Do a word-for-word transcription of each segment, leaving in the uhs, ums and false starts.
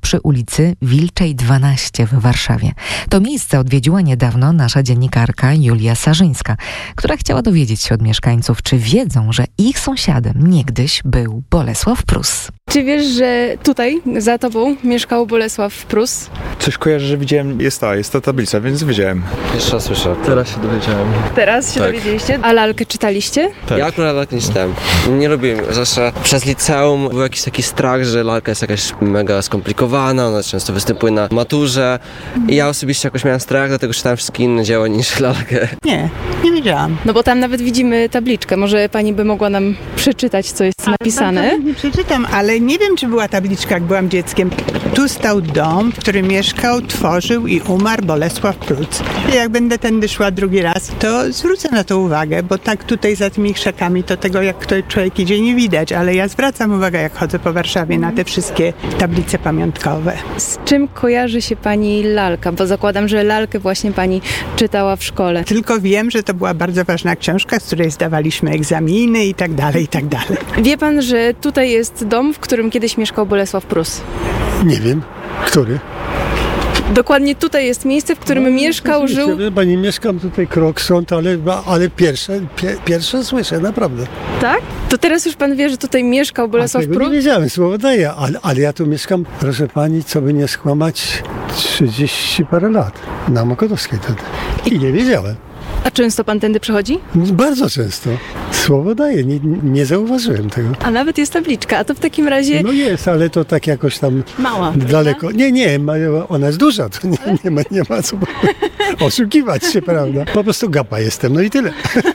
przy ulicy Wilczej dwanaście w Warszawie. To miejsce odwiedziła niedawno nasza dziennikarka Julia Sarzyńska, która chciała dowiedzieć się od mieszkańców, czy wiedzą, że ich sąsiadem niegdyś był Bolesław Prus. Czy wiesz, że tutaj za tobą mieszkał Bolesław Prus? Coś kojarzę, że widziałem, jest ta, jest ta tablica, więc widziałem. Jeszcze raz słyszę. Teraz się dowiedziałem. Teraz się Tak. dowiedzieliście? A lalkę czytaliście? Tak. Ja akurat lalkę nie czytałem. Nie lubiłem. Zawsze przez liceum był jakiś taki strach, że lalka jest jakaś mega skomplikowana, ona często występuje na maturze. I ja osobiście jakoś miałem strach, dlatego czytałem wszystkie inne dzieła niż lalkę. Nie, nie wiedziałam. No bo tam nawet widzimy tabliczkę. Może pani by mogła nam przeczytać, co jest napisane? Nie przeczytam, ale nie wiem, czy była tabliczka, jak byłam dzieckiem. Tu stał dom, w którym mieszkał, tworzył i umarł Bolesław Prus. I jak będę tędy szła drugi raz, to zwrócę na to uwagę, bo tak tutaj za tymi krzakami to tego, jak ktoś człowiek idzie, nie widać, ale ja zwracam uwagę, jak chodzę po Warszawie, na te wszystkie tablice pamiątkowe. Z czym kojarzy się pani lalka? Bo zakładam, że lalkę właśnie pani czytała w szkole. Tylko wiem, że to była bardzo ważna książka, z której zdawaliśmy egzaminy i tak dalej, i tak dalej. Wie pan, że tutaj jest dom, w którym kiedyś mieszkał Bolesław Prus? Nie wiem, który. Dokładnie tutaj jest miejsce, w którym No, mieszkał, żył. Chyba nie mieszkam tutaj krok stąd, ale, ale pierwsze, pie, pierwsze słyszę, naprawdę. Tak? To teraz już pan wie, że tutaj mieszkał Bolesław A tego Prus? nie wiedziałem, słowo daję, ale, ale ja tu mieszkam, proszę pani, co by nie skłamać, trzydzieści parę lat. Na Mokotowskiej wtedy. I nie wiedziałem. A często pan tędy przechodzi? Bardzo często. Słowo daję, nie, nie zauważyłem tego. A nawet jest tabliczka, a to w takim razie No jest, ale to tak jakoś tam mała. daleko. Nie, nie, ma- ona jest duża, to nie, nie, ma, nie ma co oszukiwać się, prawda? Po prostu gapa jestem, no i tyle.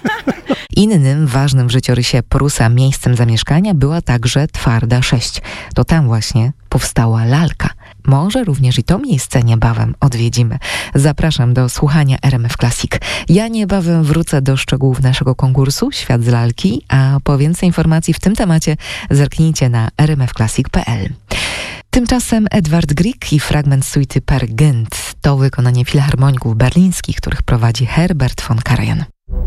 Innym ważnym w życiorysie Prusa miejscem zamieszkania była także Twarda sześć. To tam właśnie powstała lalka. Może również i to miejsce niebawem odwiedzimy. Zapraszam do słuchania R M F Classic. Ja niebawem wrócę do szczegółów naszego konkursu Świat z lalki, a po więcej informacji w tym temacie zerknijcie na r m f classic kropka p l. Tymczasem Edward Grieg i fragment suity Per Gynt to wykonanie filharmoników berlińskich, których prowadzi Herbert von Karajan.